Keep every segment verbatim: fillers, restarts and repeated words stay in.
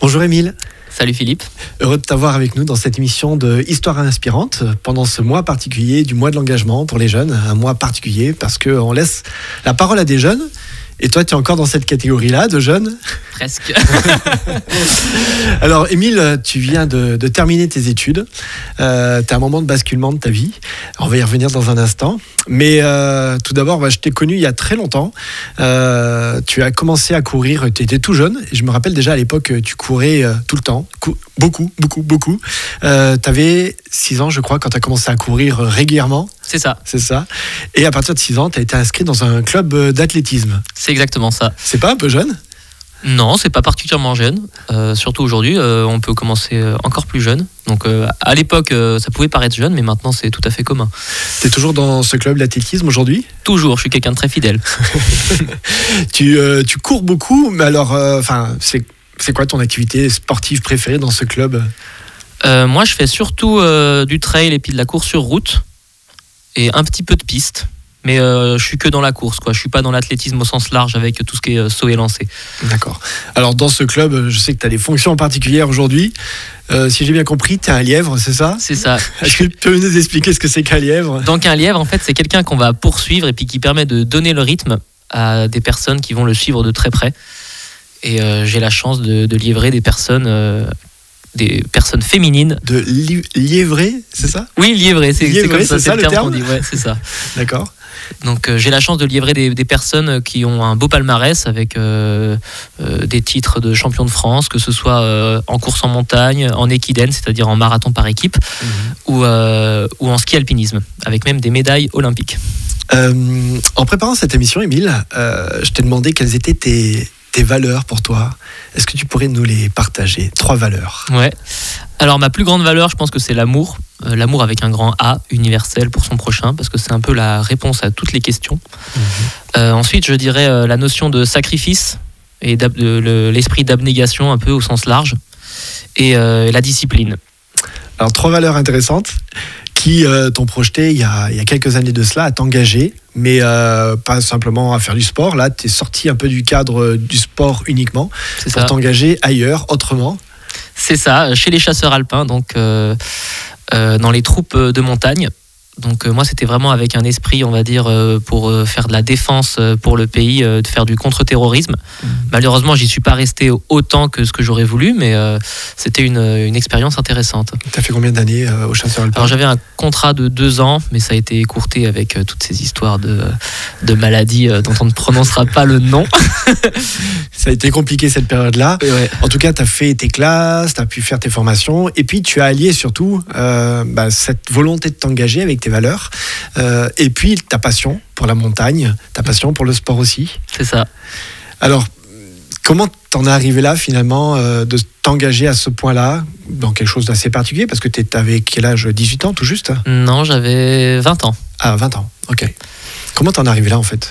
Bonjour Émile. Salut Philippe. Heureux de t'avoir avec nous dans cette émission de Histoire inspirante pendant ce mois particulier du mois de l'engagement pour les jeunes. Un mois particulier parce qu'on laisse la parole à des jeunes. Et toi, tu es encore dans cette catégorie-là de jeunes ? Presque. Alors, Émile, tu viens de, de terminer tes études. Euh, tu as un moment de basculement de ta vie. On va y revenir dans un instant. Mais euh, tout d'abord, bah, je t'ai connu il y a très longtemps. Euh, tu as commencé à courir, tu étais tout jeune. Et je me rappelle déjà à l'époque, tu courais euh, tout le temps. Cou- beaucoup, beaucoup, beaucoup. Euh, tu avais six ans, je crois, quand tu as commencé à courir régulièrement. C'est ça. C'est ça. Et à partir de six ans, tu as été inscrit dans un club d'athlétisme. C'est exactement ça. C'est pas un peu jeune ? Non, c'est pas particulièrement jeune. Euh, surtout aujourd'hui, euh, on peut commencer encore plus jeune. Donc euh, à l'époque, euh, ça pouvait paraître jeune, mais maintenant c'est tout à fait commun. Tu es toujours dans ce club d'athlétisme aujourd'hui ? Toujours, je suis quelqu'un de très fidèle. tu, euh, tu cours beaucoup, mais alors, enfin, euh, c'est, c'est quoi ton activité sportive préférée dans ce club ? euh, Moi, je fais surtout euh, du trail et puis de la course sur route et un petit peu de piste. Mais euh, je suis que dans la course, quoi. Je suis pas dans l'athlétisme au sens large avec tout ce qui est saut et lancer. D'accord. Alors dans ce club, je sais que tu as des fonctions particulières aujourd'hui. Euh, si j'ai bien compris, tu es un lièvre, c'est ça ? C'est ça. Est-ce que tu peux nous expliquer ce que c'est qu'un lièvre ? Donc un lièvre, en fait, c'est quelqu'un qu'on va poursuivre et puis qui permet de donner le rythme à des personnes qui vont le suivre de très près. Et euh, j'ai la chance de, de liévrer des personnes... Euh, des personnes féminines. De li- liévrer, c'est ça ? Oui, liévrer, c'est, liévrer, c'est comme ça, c'est, c'est ça le le terme, terme qu'on dit. Ouais, c'est ça. D'accord. Donc euh, j'ai la chance de liévrer des, des personnes qui ont un beau palmarès avec euh, euh, des titres de champion de France, que ce soit euh, en course en montagne, en équidène, c'est-à-dire en marathon par équipe, mmh. ou, euh, ou en ski alpinisme, avec même des médailles olympiques. Euh, en préparant cette émission, Émile, euh, je t'ai demandé quelles étaient tes... tes valeurs pour toi. Est-ce que tu pourrais nous les partager ? Trois valeurs. Ouais. Alors ma plus grande valeur, je pense que c'est l'amour. Euh, l'amour avec un grand A, universel pour son prochain, parce que c'est un peu la réponse à toutes les questions. Mmh. Euh, ensuite, je dirais euh, la notion de sacrifice et de, le, l'esprit d'abnégation un peu au sens large. Et euh, la discipline. Alors trois valeurs intéressantes qui euh, t'ont projeté il y, a, il y a quelques années de cela à t'engager, mais euh, pas simplement à faire du sport. Là, tu es sorti un peu du cadre du sport uniquement c'est pour ça. T'engager ailleurs, autrement. C'est ça, chez les chasseurs alpins, donc euh, euh, dans les troupes de montagne. Donc euh, moi, c'était vraiment avec un esprit, on va dire, euh, pour euh, faire de la défense euh, pour le pays, euh, de faire du contre-terrorisme. Mmh. Malheureusement, j'y suis pas resté autant que ce que j'aurais voulu, mais euh, c'était une, une expérience intéressante. Tu as fait combien d'années euh, au chasseur alpin ? Alors j'avais un contrat de deux ans, mais ça a été écourté avec euh, toutes ces histoires de, de maladies euh, dont on ne prononcera pas le nom. Ça a été compliqué cette période-là. Ouais. En tout cas, tu as fait tes classes, tu as pu faire tes formations, et puis tu as allié surtout euh, bah, cette volonté de t'engager avec tes valeurs, euh, et puis ta passion pour la montagne, ta passion pour le sport aussi. C'est ça. Alors, comment t'en es arrivé là finalement, euh, de t'engager à ce point-là, dans quelque chose d'assez particulier, parce que tu avais quel âge ? dix-huit ans tout juste ? Non, j'avais vingt ans. Ah, vingt ans, ok. Comment t'en es arrivé là en fait ?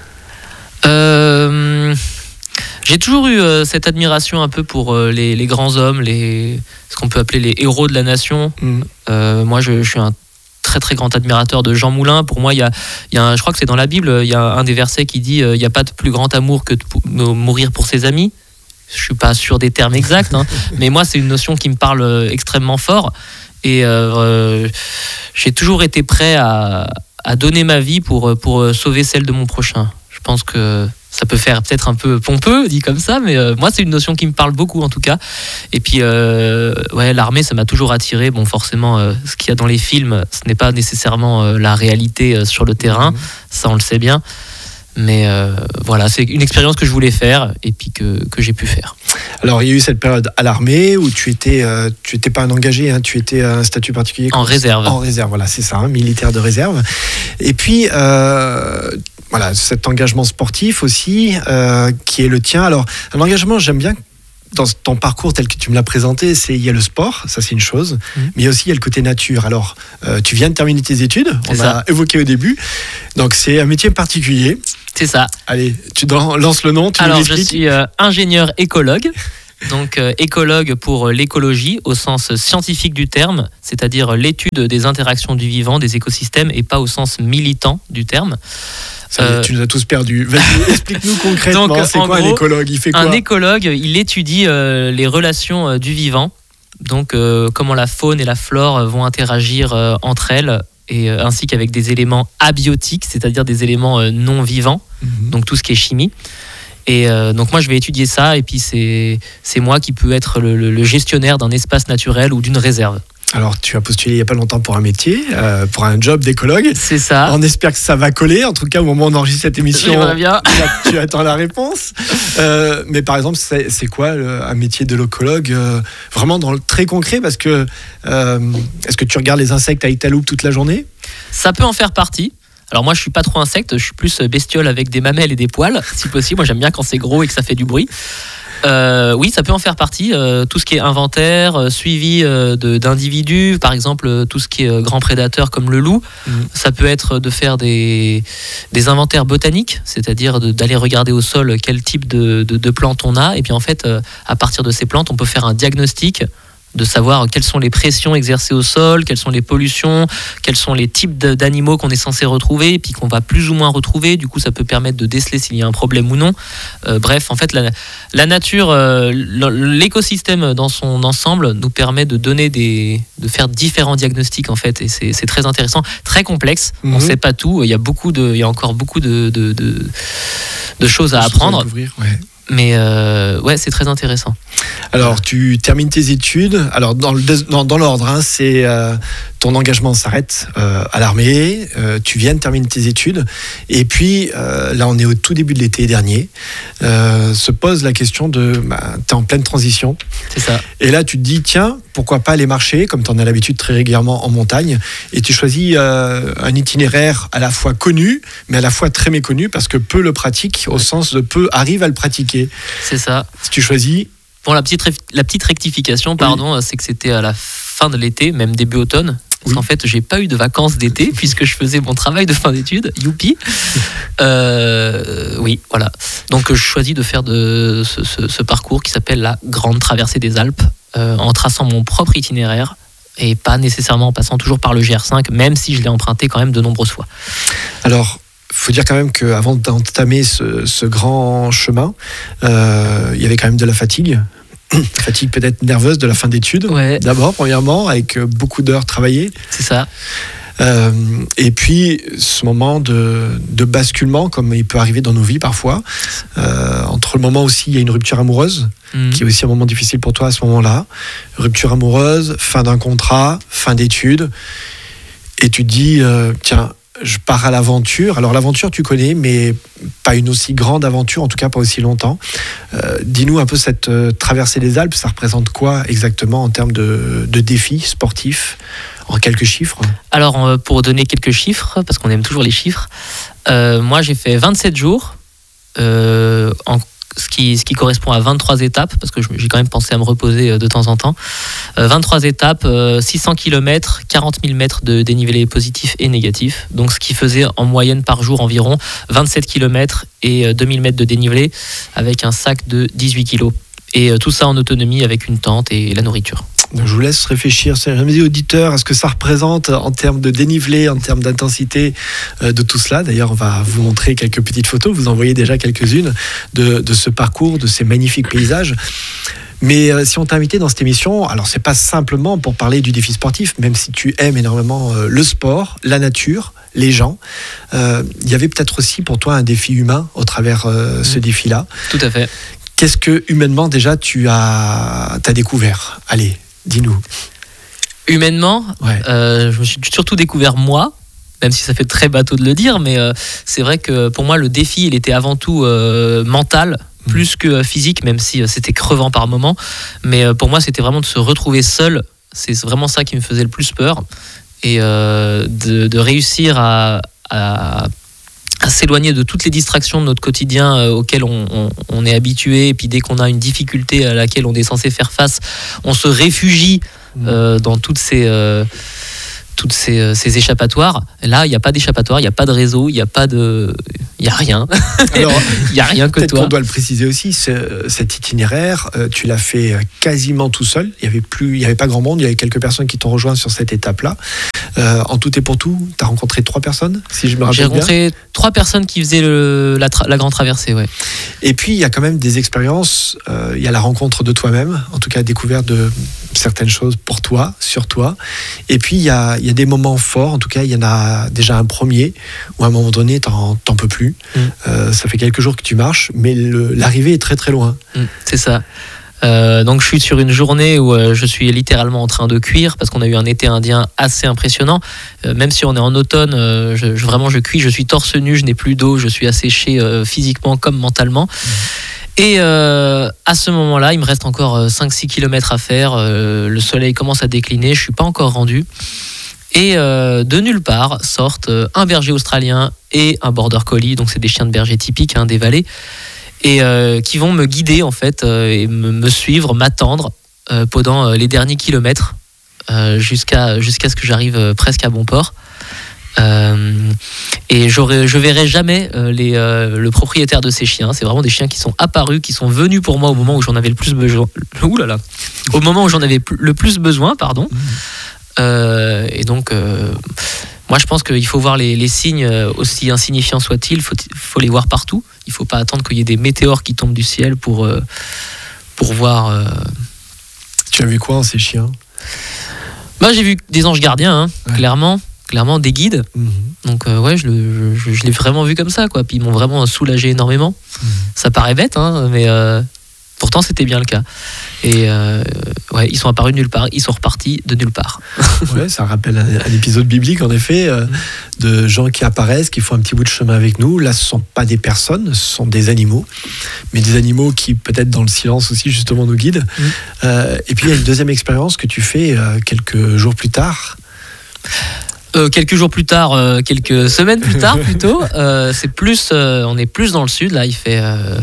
Euh... J'ai toujours eu euh, cette admiration un peu pour euh, les, les grands hommes, les, ce qu'on peut appeler les héros de la nation. Mmh. Euh, moi, je, je suis un très très grand admirateur de Jean Moulin. Pour moi, il y a, il y a un, je crois que c'est dans la Bible, il y a un des versets qui dit euh, il n'y a pas de plus grand amour que de p- mourir pour ses amis. Je suis pas sûr des termes exacts, hein, mais moi, c'est une notion qui me parle euh, extrêmement fort. Et euh, j'ai toujours été prêt à, à donner ma vie pour, pour sauver celle de mon prochain. Je pense que ça peut faire peut-être un peu pompeux, dit comme ça, mais euh, moi, c'est une notion qui me parle beaucoup, en tout cas. Et puis, euh, ouais, l'armée, ça m'a toujours attiré. Bon, forcément, euh, ce qu'il y a dans les films, ce n'est pas nécessairement euh, la réalité euh, sur le terrain. Mmh. Ça, on le sait bien. Mais euh, voilà, c'est une expérience que je voulais faire et puis que, que j'ai pu faire. Alors, il y a eu cette période à l'armée où tu étais, euh, tu étais pas un engagé, hein, tu étais à un statut particulier. En réserve. En réserve, voilà, c'est ça, hein, militaire de réserve. Et puis, euh, voilà, cet engagement sportif aussi, euh, qui est le tien. Alors, un engagement, j'aime bien, dans ton parcours tel que tu me l'as présenté, c'est, il y a le sport, ça c'est une chose, mmh. mais aussi il y a le côté nature. Alors, euh, tu viens de terminer tes études, c'est on ça. a évoqué au début, donc c'est un métier particulier. C'est ça. Allez, tu lances le nom, tu Alors, nous l'expliques. je suis euh, ingénieur écologue. Donc euh, écologue pour l'écologie au sens scientifique du terme, c'est-à-dire l'étude des interactions du vivant, des écosystèmes, et pas au sens militant du terme. Ça y est, euh... tu nous as tous perdus. Vas-y, explique-nous concrètement, donc, c'est quoi gros, un écologue? Il fait quoi? Un écologue, il étudie euh, les relations euh, du vivant, donc euh, comment la faune et la flore vont interagir euh, entre elles, et, euh, ainsi qu'avec des éléments abiotiques, c'est-à-dire des éléments euh, non vivants, mm-hmm. donc tout ce qui est chimie. Et euh, donc moi je vais étudier ça, et puis c'est, c'est moi qui peux être le, le, le gestionnaire d'un espace naturel ou d'une réserve. Alors, tu as postulé il n'y a pas longtemps pour un métier, euh, pour un job d'écologue. C'est ça. On espère que ça va coller. En tout cas, au moment où on enregistre cette émission, bien. Tu, tu attends la réponse. Euh, mais par exemple, c'est, c'est quoi le, un métier de l'écologue euh, vraiment dans le très concret? Parce que, euh, est-ce que tu regardes les insectes avec ta loupe toute la journée? Ça peut en faire partie. Alors moi, je suis pas trop insecte, je suis plus bestiole avec des mamelles et des poils, si possible. Moi, j'aime bien quand c'est gros et que ça fait du bruit. Euh, oui, ça peut en faire partie. Euh, tout ce qui est inventaire, euh, suivi euh, de, d'individus, par exemple, euh, tout ce qui est euh, grand prédateur comme le loup. Mmh. Ça peut être de faire des, des inventaires botaniques, c'est-à-dire de, d'aller regarder au sol quel type de, de, de plantes on a. Et puis en fait, euh, à partir de ces plantes, on peut faire un diagnostic, de savoir quelles sont les pressions exercées au sol, quelles sont les pollutions, quels sont les types d'animaux qu'on est censé retrouver, et puis qu'on va plus ou moins retrouver. Du coup, ça peut permettre de déceler s'il y a un problème ou non. Euh, bref, en fait, la, la nature, euh, l'écosystème dans son ensemble nous permet de donner des, de faire différents diagnostics, en fait, et c'est, c'est très intéressant, très complexe. Mm-hmm. On ne sait pas tout. Il y a beaucoup de, il y a encore beaucoup de, de, de, de choses à apprendre. Ouais. Mais euh, ouais, c'est très intéressant. Alors, tu termines tes études. Alors, dans, le, dans, dans l'ordre, hein, c'est euh, ton engagement s'arrête euh, à l'armée. Euh, tu viens de terminer tes études. Et puis, euh, là, on est au tout début de l'été dernier. Euh, se pose la question de... Bah, tu es en pleine transition. C'est ça. Et là, tu te dis, tiens, pourquoi pas aller marcher, comme tu en as l'habitude très régulièrement en montagne. Et tu choisis euh, un itinéraire à la fois connu, mais à la fois très méconnu, parce que peu le pratiquent, au sens de peu arrivent à le pratiquer. C'est ça. Si tu choisis... Bon, la petite, la petite rectification, pardon, oui. C'est que c'était à la fin de l'été, même début automne. Parce oui. qu'en fait, j'ai pas eu de vacances d'été puisque je faisais mon travail de fin d'études. Youpi. Euh, oui, voilà. Donc, je choisis de faire de ce, ce, ce parcours qui s'appelle la Grande Traversée des Alpes, euh, en traçant mon propre itinéraire et pas nécessairement en passant toujours par le G R cinq, même si je l'ai emprunté quand même de nombreuses fois. Alors, il faut dire quand même qu'avant d'entamer ce, ce grand chemin, euh, il y avait quand même de la fatigue. Fatigue peut-être nerveuse de la fin d'études, ouais. D'abord, premièrement, avec beaucoup d'heures travaillées. C'est ça. Euh, et puis, ce moment de, de basculement, comme il peut arriver dans nos vies parfois, euh, entre le moment aussi, il y a une rupture amoureuse, mmh. qui est aussi un moment difficile pour toi à ce moment-là. Rupture amoureuse, fin d'un contrat, fin d'études. Et tu te dis, euh, tiens, je pars à l'aventure. Alors l'aventure, tu connais, mais pas une aussi grande aventure, en tout cas pas aussi longtemps. Euh, dis-nous un peu cette euh, traversée des Alpes, ça représente quoi exactement en termes de, de défis sportifs, en quelques chiffres? Alors, pour donner quelques chiffres, parce qu'on aime toujours les chiffres, euh, moi j'ai fait vingt-sept jours, euh, en Ce qui, ce qui correspond à vingt-trois étapes, parce que j'ai quand même pensé à me reposer de temps en temps. Euh, vingt-trois étapes, euh, six cents kilomètres, quarante mille mètres de dénivelé positif et négatif. Donc ce qui faisait en moyenne par jour environ vingt-sept kilomètres et deux mille mètres de dénivelé avec un sac de dix-huit kilos. Et euh, tout ça en autonomie avec une tente et la nourriture. Donc je vous laisse réfléchir, mes auditeurs, à ce que ça représente en termes de dénivelé, en termes d'intensité euh, de tout cela. D'ailleurs, on va vous montrer quelques petites photos, vous en voyez déjà quelques-unes de, de ce parcours, de ces magnifiques paysages. Mais euh, si on t'a invité dans cette émission, alors c'est pas simplement pour parler du défi sportif, même si tu aimes énormément euh, le sport, la nature, les gens. Euh, il y avait peut-être aussi pour toi un défi humain au travers euh, ce mmh. défi-là. Tout à fait. Qu'est-ce que humainement déjà tu as t'as découvert? Allez, dis-nous. Humainement, ouais. euh, je me suis surtout découvert moi, même si ça fait très bateau de le dire, mais euh, c'est vrai que pour moi le défi il était avant tout euh, mental, mmh. plus que physique, même si euh, c'était crevant par moments. Mais euh, pour moi c'était vraiment de se retrouver seul, c'est vraiment ça qui me faisait le plus peur, et euh, de, de réussir à, à à s'éloigner de toutes les distractions de notre quotidien euh, auxquelles on, on, on est habitué, et puis dès qu'on a une difficulté à laquelle on est censé faire face, on se réfugie euh, dans toutes ces, euh, toutes ces, ces échappatoires. Là, il n'y a pas d'échappatoire, il n'y a pas de réseau, il n'y a pas de... Il n'y a rien. Alors, il n'y a rien que peut-être toi. qu'on doit le préciser aussi, ce, cet itinéraire, euh, tu l'as fait quasiment tout seul. Il n'y avait, plus, il y avait pas grand monde, il y avait quelques personnes qui t'ont rejoint sur cette étape-là. Euh, en tout et pour tout, tu as rencontré trois personnes, si je me rappelle bien. J'ai rencontré trois personnes qui faisaient le, la, tra- la grande traversée, ouais. Et puis, il y a quand même des expériences. Euh, il y a la rencontre de toi-même, en tout cas, la découverte de certaines choses pour toi, sur toi. Et puis, il y a, il y a des moments forts. En tout cas, il y en a déjà un premier où, à un moment donné, t'en, t'en peux plus. Mmh. Euh, ça fait quelques jours que tu marches, mais le, l'arrivée est très, très loin. Mmh, c'est ça. Euh, donc je suis sur une journée où euh, je suis littéralement en train de cuire parce qu'on a eu un été indien assez impressionnant. Euh, même si on est en automne, euh, je, je, vraiment je cuis, je suis torse nu, je n'ai plus d'eau, je suis asséché euh, physiquement comme mentalement. Mmh. Et euh, à ce moment-là, il me reste encore cinq six kilomètres à faire. Euh, le soleil commence à décliner, je ne suis pas encore rendu. Et euh, de nulle part sortent un berger australien et un border collie, donc c'est des chiens de berger typiques hein, des vallées. Et euh, qui vont me guider en fait euh, et me, me suivre, m'attendre euh, pendant euh, les derniers kilomètres euh, jusqu'à, jusqu'à ce que j'arrive euh, presque à bon port. Euh, et j'aurais, je verrai jamais euh, les, euh, le propriétaire de ces chiens. C'est vraiment des chiens qui sont apparus, qui sont venus pour moi au moment où j'en avais le plus besoin. Ouh là là. Au moment où j'en avais le plus besoin, pardon. Euh, et donc. Euh, Moi, je pense qu'il faut voir les, les signes, aussi insignifiants soient-ils, il faut, faut les voir partout. Il ne faut pas attendre qu'il y ait des météores qui tombent du ciel pour, euh, pour voir... Euh... Tu as vu quoi en ces chiens ? Bah, j'ai vu des anges gardiens, hein, ouais. clairement, clairement, des guides. Mm-hmm. Donc, euh, ouais, je, le, je, je l'ai vraiment vu comme ça, quoi. Puis ils m'ont vraiment soulagé énormément. Mm-hmm. Ça paraît bête, hein, mais euh, pourtant, c'était bien le cas. Et euh, ouais, ils sont apparus de nulle part, ils sont repartis de nulle part. Ouais, ça rappelle un, un épisode biblique en effet, euh, de gens qui apparaissent, qui font un petit bout de chemin avec nous. Là, ce ne sont pas des personnes, ce sont des animaux, mais des animaux qui peut-être dans le silence aussi justement nous guident. Mmh. Euh, et puis il y a une deuxième expérience que tu fais euh, quelques jours plus tard. Euh, quelques jours plus tard, euh, quelques semaines plus tard plutôt. Euh, c'est plus, euh, on est plus dans le sud là. Il fait, euh,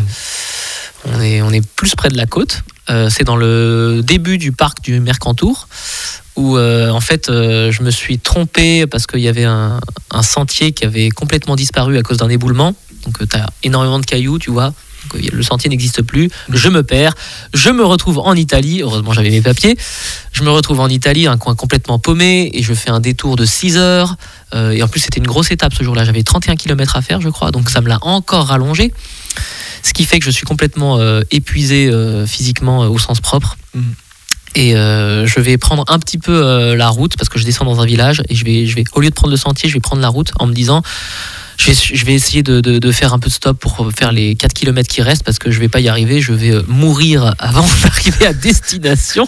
on est, on est plus près de la côte. Euh, c'est dans le début du parc du Mercantour où euh, en fait euh, je me suis trompé parce qu'il y avait un, un sentier qui avait complètement disparu à cause d'un éboulement. Donc euh, tu as énormément de cailloux, tu vois. Donc, euh, le sentier n'existe plus. Je me perds. Je me retrouve en Italie. Heureusement, j'avais mes papiers. Je me retrouve en Italie, un coin complètement paumé, et je fais un détour de six heures. Euh, et en plus, c'était une grosse étape ce jour-là. J'avais trente et un kilomètres à faire, je crois. Donc ça me l'a encore rallongé. Ce qui fait que je suis complètement euh, épuisé euh, physiquement euh, au sens propre. Mmh. Et euh, je vais prendre un petit peu euh, la route parce que je descends dans un village et je vais, je vais, au lieu de prendre le sentier, je vais prendre la route en me disant je vais, je vais essayer de, de, de faire un peu de stop pour faire les quatre kilomètres qui restent parce que je ne vais pas y arriver, je vais euh, mourir avant d'arriver à destination.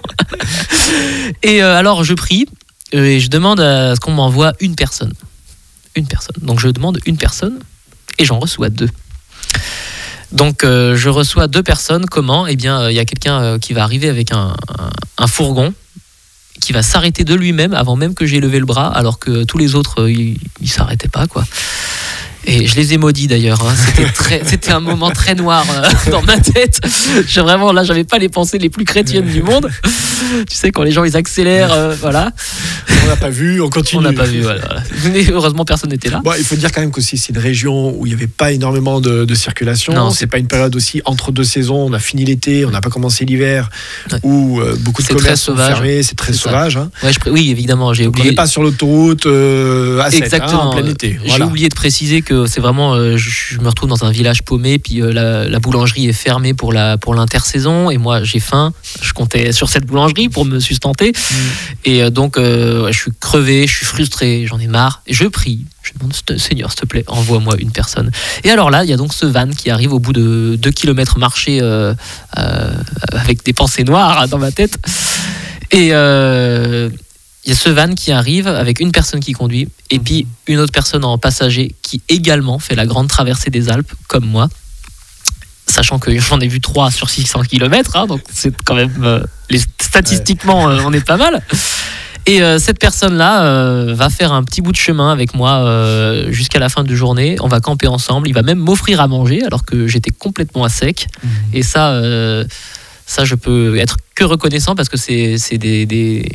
Et euh, alors je prie et je demande à ce qu'on m'envoie une personne. Une personne. Donc je demande une personne et j'en reçois deux. Donc euh, je reçois deux personnes. Comment ? Eh bien, il euh, y a quelqu'un euh, qui va arriver avec un, un, un fourgon qui va s'arrêter de lui-même avant même que j'ai levé le bras, alors que tous les autres, euh, ils ne s'arrêtaient pas, quoi. Et je les ai maudits d'ailleurs. Hein. C'était, très, c'était un moment très noir euh, dans ma tête. Je, vraiment, là, j'avais pas les pensées les plus chrétiennes du monde. Tu sais, quand les gens ils accélèrent, euh, voilà. On n'a pas vu, on continue. On n'a pas vu, voilà. Mais heureusement, personne n'était là. Bon, il faut dire quand même que c'est une région où il n'y avait pas énormément de, de circulation. Non, c'est... c'est pas une période aussi entre deux saisons. On a fini l'été, on n'a pas commencé l'hiver, ouais. où euh, beaucoup de commerces sont fermés. C'est très c'est sauvage. Hein. Ouais, je... Oui, évidemment, j'ai oublié. On n'est pas sur l'autoroute euh, A sept, exactement, hein, en plein été. Voilà. J'ai oublié de préciser que c'est vraiment, euh, je, je me retrouve dans un village paumé, puis euh, la, la boulangerie est fermée pour, la, pour l'intersaison, et moi j'ai faim, je comptais sur cette boulangerie pour me sustenter, mmh. et euh, donc euh, je suis crevé, je suis frustré, j'en ai marre, et je prie, je demande, Seigneur s'il te plaît, envoie-moi une personne. Et alors là, il y a donc ce van qui arrive au bout de deux kilomètres marchés euh, euh, avec des pensées noires dans ma tête, et... Euh, il y a ce van qui arrive avec une personne qui conduit et puis une autre personne en passager qui également fait la grande traversée des Alpes, comme moi. Sachant que j'en ai vu trois sur six cents kilomètres, hein, donc c'est quand même... Euh, les, statistiquement, euh, on est pas mal. Et euh, cette personne-là euh, va faire un petit bout de chemin avec moi euh, jusqu'à la fin de journée. On va camper ensemble. Il va même m'offrir à manger alors que j'étais complètement à sec. Mmh. Et ça... Euh, Ça, je peux être que reconnaissant parce que c'est, c'est des, des...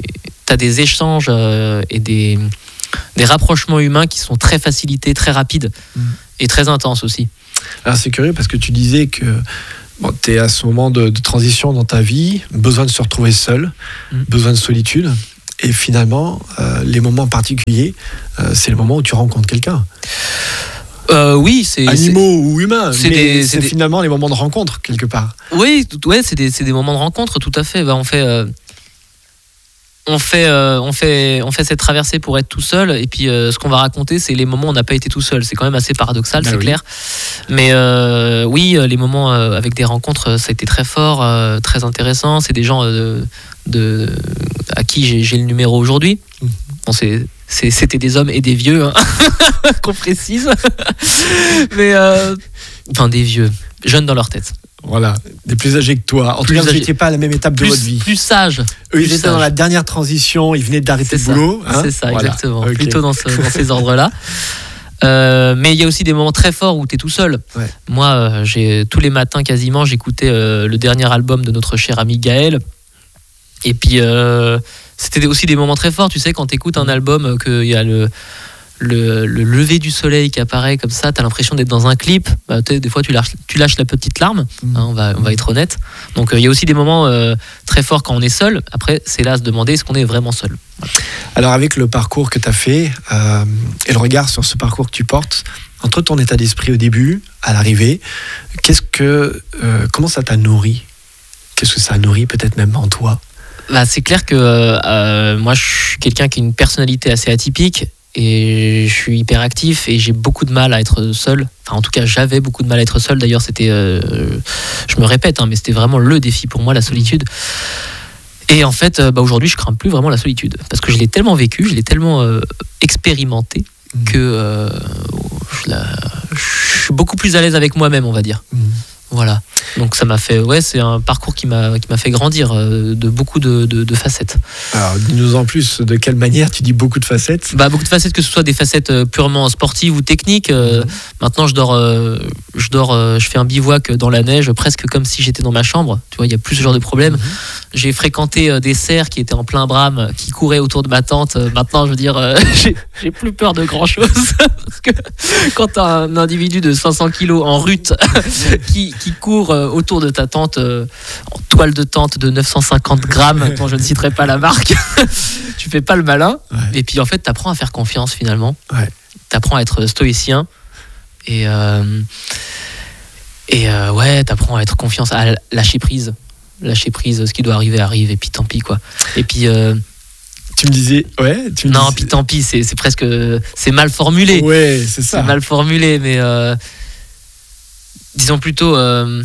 t'as des échanges euh, et des, des rapprochements humains qui sont très facilités, très rapides mmh. et très intenses aussi. Alors c'est curieux parce que tu disais que bon, tu es à ce moment de, de transition dans ta vie, besoin de se retrouver seul, mmh. besoin de solitude. Et finalement, euh, les moments particuliers, euh, c'est le moment où tu rencontres quelqu'un. Euh, oui, c'est animaux c'est, ou humains, c'est mais des, c'est c'est finalement des... les moments de rencontre quelque part. Oui, ouais, c'est des, c'est des moments de rencontre, tout à fait. Bah, on fait, euh, on fait, euh, on fait, on fait cette traversée pour être tout seul, et puis euh, ce qu'on va raconter, c'est les moments où on n'a pas été tout seul. C'est quand même assez paradoxal, bah c'est oui. clair. Mais euh, oui, les moments euh, avec des rencontres, ça a été très fort, euh, très intéressant. C'est des gens euh, de, à qui j'ai, j'ai le numéro aujourd'hui. Mmh. Bon, c'est C'est, c'était des hommes et des vieux, hein, qu'on précise. Mais, euh, enfin, des vieux, jeunes dans leur tête. Voilà, des plus âgés que toi. En plus tout cas, vous n'étiez pas à la même étape plus, de votre vie. Plus sages. Eux, ils étaient dans la dernière transition, ils venaient d'arrêter c'est le boulot. Hein c'est ça, voilà. exactement. Okay. Plutôt dans, ce, dans ces ordres-là. Euh, mais il y a aussi des moments très forts où tu es tout seul. Ouais. Moi, euh, j'ai, tous les matins quasiment, j'écoutais euh, le dernier album de notre cher ami Gaël. Et puis... Euh, c'était aussi des moments très forts, tu sais, quand tu écoutes un album, qu'il y a le, le, le lever du soleil qui apparaît comme ça, tu as l'impression d'être dans un clip. Bah, des fois, tu lâches, tu lâches la petite larme, hein, on, va, on va être honnête. Donc, il euh, y a aussi des moments euh, très forts quand on est seul. Après, c'est là à se demander, est-ce qu'on est vraiment seul ? Voilà. Alors, avec le parcours que tu as fait euh, et le regard sur ce parcours que tu portes, entre ton état d'esprit au début, à l'arrivée, qu'est-ce que, euh, comment ça t'a nourri ? Qu'est-ce que ça a nourri peut-être même en toi ? Bah, c'est clair que euh, moi je suis quelqu'un qui a une personnalité assez atypique et je suis hyper actif et j'ai beaucoup de mal à être seul. Enfin, en tout cas, j'avais beaucoup de mal à être seul. D'ailleurs, c'était, euh, je me répète, hein, mais c'était vraiment le défi pour moi, la solitude. Et en fait, bah, aujourd'hui, je crains plus vraiment la solitude parce que je l'ai tellement vécu, je l'ai tellement euh, expérimenté que euh, je, la, je suis beaucoup plus à l'aise avec moi-même, on va dire. Mmh. Voilà, donc ça m'a fait, ouais, c'est un parcours qui m'a, qui m'a fait grandir euh, de beaucoup de, de, de facettes. Alors, dis-nous en plus, de quelle manière tu dis beaucoup de facettes ? Bah, beaucoup de facettes, que ce soit des facettes euh, purement sportives ou techniques. Euh, mmh. Maintenant, je dors, euh, je dors, euh, je fais un bivouac dans la neige, presque comme si j'étais dans ma chambre. Tu vois, il y a plus ce genre de problème. Mmh. J'ai fréquenté euh, des cerfs qui étaient en plein brame, qui couraient autour de ma tente. Euh, maintenant, je veux dire, euh, j'ai, j'ai plus peur de grand chose parce que quand t'as un individu de cinq cents kilos en rut qui qui court autour de ta tente euh, en toile de tente de neuf cent cinquante grammes, dont je ne citerai pas la marque, tu fais pas le malin. Ouais. Et puis en fait, tu apprends à faire confiance finalement. Ouais. Tu apprends à être stoïcien. Et, euh, et euh, ouais, tu apprends à être confiance, à lâcher prise. Lâcher prise, ce qui doit arriver arrive, et puis tant pis, quoi. Et puis. Euh, Tu me disais, ouais. Tu me non, disais... puis tant pis, c'est, c'est presque. C'est mal formulé. Ouais, c'est ça. C'est mal formulé, mais. Euh, disons plutôt euh...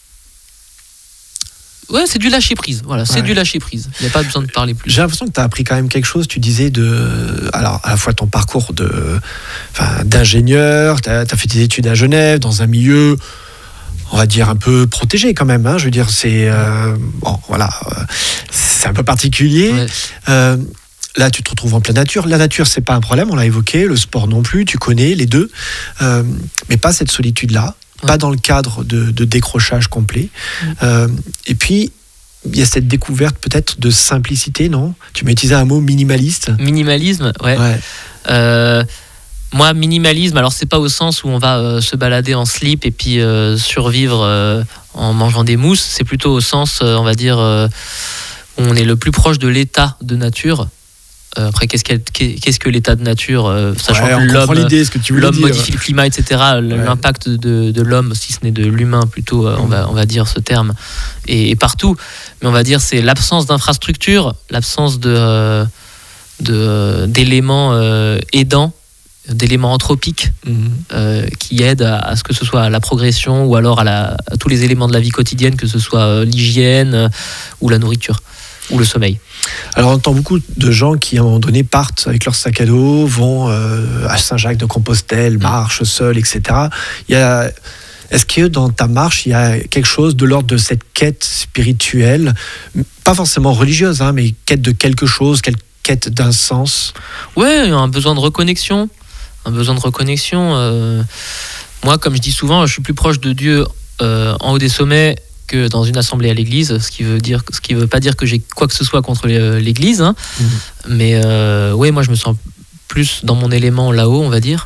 ouais, c'est du lâcher prise, voilà, c'est ouais. du lâcher prise, il n'y a pas besoin de parler plus. J'ai l'impression que tu as appris quand même quelque chose. Tu disais de, alors à la fois ton parcours de, enfin, d'ingénieur, tu as fait des études à Genève dans un milieu, on va dire un peu protégé quand même, hein. Je veux dire, c'est euh, bon, voilà, euh, c'est un peu particulier. Ouais. Euh, Là, tu te retrouves en pleine nature. La nature, c'est pas un problème, on l'a évoqué. Le sport non plus, tu connais les deux, euh, mais pas cette solitude-là. Ouais. Pas dans le cadre de, de décrochage complet. Mmh. Euh, et puis, il y a cette découverte peut-être de simplicité, non ? Tu m'as utilisé un mot minimaliste. Minimalisme, ouais. ouais. Euh, moi, minimalisme, alors c'est pas au sens où on va euh, se balader en slip et puis euh, survivre euh, en mangeant des mousses. C'est plutôt au sens, euh, on va dire, euh, où on est le plus proche de l'état de nature. Euh, après, qu'est-ce, qu'est-ce que l'état de nature, euh, sachant ouais, que l'homme, l'idée, ce que tu l'homme dire. modifie le climat, et cetera. Ouais. L'impact de, de l'homme, si ce n'est de l'humain plutôt, euh, mmh. on, va, on va dire ce terme, et, et partout. Mais on va dire c'est l'absence d'infrastructure, l'absence de, euh, de, d'éléments euh, aidants, d'éléments anthropiques mmh. euh, qui aident à, à ce que ce soit à la progression ou alors à, la, à tous les éléments de la vie quotidienne, que ce soit euh, l'hygiène euh, ou la nourriture ou le sommeil. Alors on entend beaucoup de gens qui à un moment donné partent avec leur sac à dos, vont euh, à Saint-Jacques-de-Compostelle, marchent seuls, et cetera. Il y a, est-ce que dans ta marche, il y a quelque chose de l'ordre de cette quête spirituelle, pas forcément religieuse, hein, mais quête de quelque chose, quelle quête d'un sens ? Ouais, un besoin de reconnexion, un besoin de reconnexion. Euh, moi, comme je dis souvent, je suis plus proche de Dieu euh, en haut des sommets que dans une assemblée à l'église, ce qui veut dire, ce qui veut pas dire que j'ai quoi que ce soit contre l'église, hein. Mmh. Mais euh, ouais, moi je me sens plus dans mon élément là-haut, on va dire.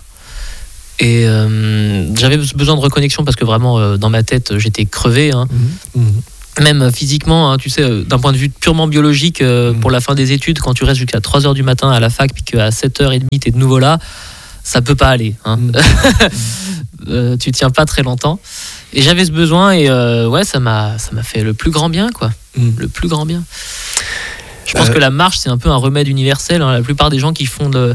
Et euh, j'avais besoin de reconnexion parce que vraiment euh, dans ma tête j'étais crevé, hein. Mmh. Mmh. Même physiquement, hein, tu sais, d'un point de vue purement biologique, euh, mmh. pour la fin des études, quand tu restes jusqu'à trois heures du matin à la fac, puis qu'à sept heures trente, t'es de nouveau là, ça peut pas aller, hein. Mmh. euh, tu tiens pas très longtemps. Et j'avais ce besoin, et euh, ouais, ça m'a, ça m'a fait le plus grand bien, quoi. Mmh. Le plus grand bien. Je pense euh... que la marche, c'est un peu un remède universel, hein. La plupart des gens qui font de,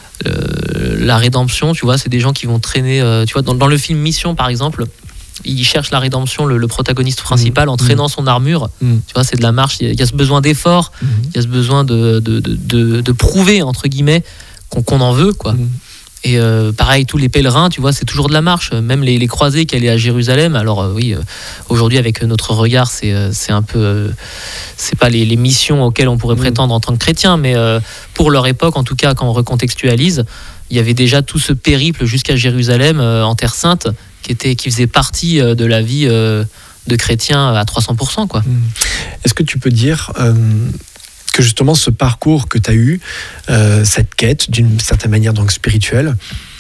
euh, la rédemption, tu vois, c'est des gens qui vont traîner, euh, tu vois, dans, dans le film Mission, par exemple, il cherche la rédemption, le, le protagoniste principal, mmh. en traînant mmh. son armure. Mmh. Tu vois, c'est de la marche. Il y a, il y a ce besoin d'effort, mmh. il y a ce besoin de, de, de, de, de prouver, entre guillemets, qu'on, qu'on en veut, quoi. Mmh. Et euh, pareil, tous les pèlerins, tu vois, c'est toujours de la marche. Même les, les croisés qui allaient à Jérusalem. Alors euh, oui, euh, aujourd'hui, avec notre regard, c'est, euh, c'est un peu... Euh, c'est pas les, les missions auxquelles on pourrait mmh. prétendre en tant que chrétien, mais euh, pour leur époque, en tout cas, quand on recontextualise, il y avait déjà tout ce périple jusqu'à Jérusalem, euh, en Terre Sainte, qui, était, qui faisait partie euh, de la vie euh, de chrétiens à trois cents pour cent, quoi. Est-ce que tu peux dire euh, que justement ce parcours que tu as eu, euh, cette quête d'une certaine manière donc spirituelle,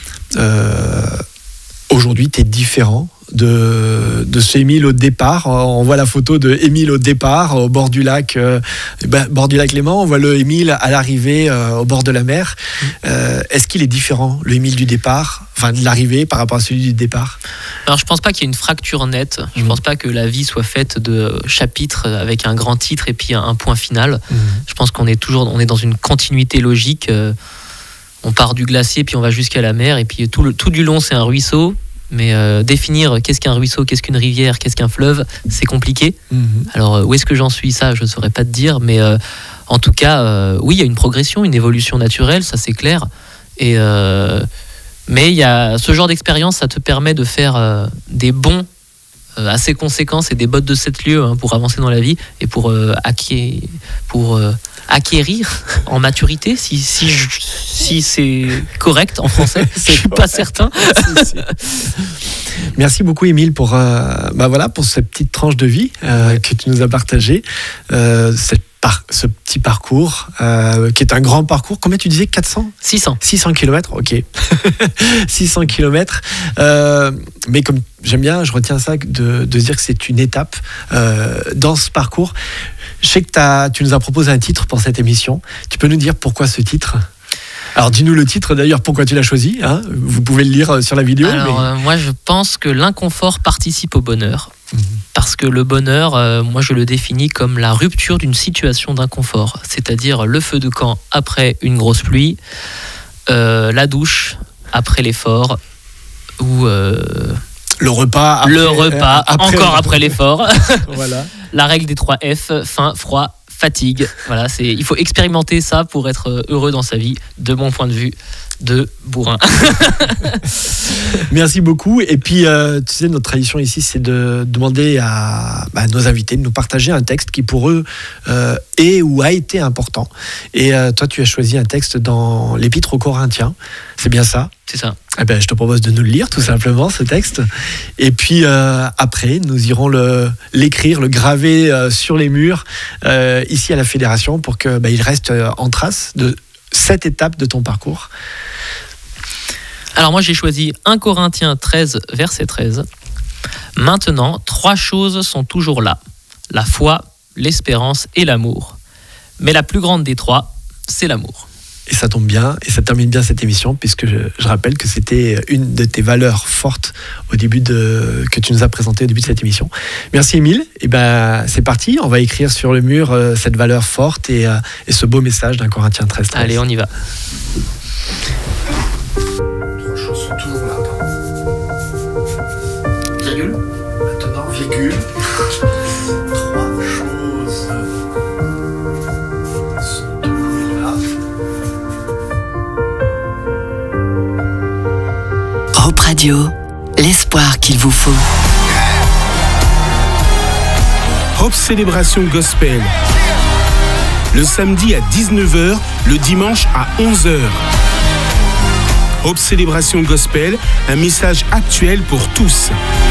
euh, aujourd'hui tu es différent de, de ce Émile au départ? On voit la photo de Émile au départ, au bord du lac, euh, ben, bord du lac Léman. On voit le Émile à l'arrivée, euh, au bord de la mer. Euh, est-ce qu'il est différent, le Émile du départ, enfin de l'arrivée par rapport à celui du départ? Alors je pense pas qu'il y ait une fracture nette. Je mmh. pense pas que la vie soit faite de chapitres avec un grand titre et puis un point final. Mmh. Je pense qu'on est toujours, on est dans une continuité logique. Euh, on part du glacier puis on va jusqu'à la mer et puis tout, le, tout du long c'est un ruisseau. Mais euh, définir qu'est-ce qu'un ruisseau, qu'est-ce qu'une rivière, qu'est-ce qu'un fleuve, c'est compliqué. Mmh. Alors euh, où est-ce que j'en suis, ça je ne saurais pas te dire, mais euh, en tout cas euh, oui, il y a une progression, une évolution naturelle, ça c'est clair. Et euh, mais il y a ce genre d'expérience, ça te permet de faire euh, des bonds euh, assez conséquents et des bottes de sept lieues, hein, pour avancer dans la vie et pour euh, acquérir, pour euh, acquérir en maturité, si, si, je, si c'est correct en français, je suis pas certain. Merci beaucoup Émile pour, euh, bah voilà, pour cette petite tranche de vie euh, que tu nous as partagée, euh, cette par, ce petit parcours euh, qui est un grand parcours. Combien tu disais? Quatre cents six cents six cents kilomètres, ok. six cents kilomètres. Euh, mais comme j'aime bien, je retiens ça de, de dire que c'est une étape euh, dans ce parcours. Je sais que t'as, tu nous as proposé un titre pour cette émission. Tu peux nous dire pourquoi ce titre? Alors dis-nous le titre d'ailleurs, pourquoi tu l'as choisi, hein? Vous pouvez le lire sur la vidéo. Alors mais... euh, moi je pense que l'inconfort participe au bonheur. Mmh. Parce que le bonheur, euh, moi je le définis comme la rupture d'une situation d'inconfort. C'est-à-dire le feu de camp après une grosse pluie, euh, la douche après l'effort, ou... Euh, le repas après, le repas euh, après encore après l'effort. Voilà. La règle des trois F, faim, froid, fatigue. Voilà, c'est, il faut expérimenter ça pour être heureux dans sa vie, de mon point de vue de bourrin. Merci beaucoup. Et puis, euh, tu sais, notre tradition ici, c'est de demander à, à nos invités de nous partager un texte qui pour eux euh, est ou a été important. Et euh, toi, tu as choisi un texte dans l'Épître aux Corinthiens. C'est bien ça? C'est ça. Eh ben, je te propose de nous le lire, tout simplement, ce texte. Et puis, euh, après, nous irons le, l'écrire, le graver euh, sur les murs, euh, ici à la Fédération, pour qu'il bah, reste euh, en trace de cette étape de ton parcours. Alors moi, j'ai choisi un Corinthiens treize, verset treize. Maintenant, trois choses sont toujours là. La foi, l'espérance et l'amour. Mais la plus grande des trois, c'est l'amour. Et ça tombe bien, et ça termine bien cette émission, puisque je, je rappelle que c'était une de tes valeurs fortes au début de, que tu nous as présentées au début de cette émission. Merci Émile. Et ben c'est parti, on va écrire sur le mur euh, cette valeur forte et, euh, et ce beau message d'un Corinthiens treize. Allez, on y va. Trois choses sont toujours là. Virgule. Maintenant, virgule. Hope Radio, l'espoir qu'il vous faut. Hope Célébration Gospel. Le samedi à dix-neuf heures, le dimanche à onze heures. Hope Célébration Gospel, un message actuel pour tous.